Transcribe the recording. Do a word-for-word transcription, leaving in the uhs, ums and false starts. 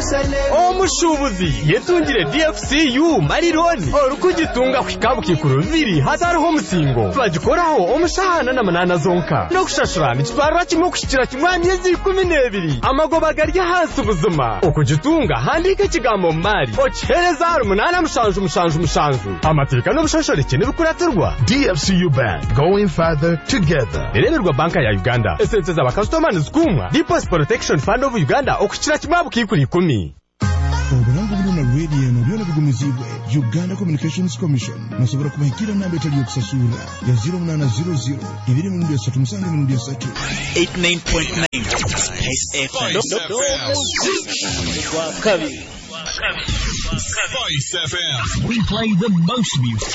omushubuzi yetungire D F C U marironi orukugitunga kwikabu kikuru biri hatariho musingo bagikoraho omushahana na manana zonka no kushashurana kitwarwa kimwe kushikira kimwe myezi ikumi n'ebiri amagoba garya hasi ubuzima okugitunga handike kigambo mari ochereza umunana mushanju mushanju mushanju amateka no bushashoreke n'ibikuratirwa. D F C U Bank, going further together. Ereberwa banka ya Uganda esente za bakastomani zikumwa Deposit Protection Fund of Uganda okukira kimwe abukikuri ikumi. Oburangu buna radio no byona bigumizibwe Uganda Communications Commission nasobora kubahikira namba etali yokusasura ya zero nine zero zero ibiri mu ndya tatu musange mu ndya tatu eighty-nine point nine Spice F M. Spice F M. We play the most music.